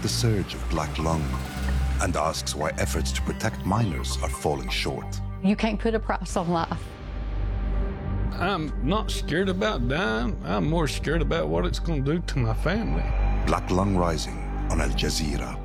the surge of black lung and asks why efforts to protect miners are falling short. You can't put a price on life. I'm not scared about dying. I'm more scared about what it's going to do to my family. Black Lung Rising on Al Jazeera.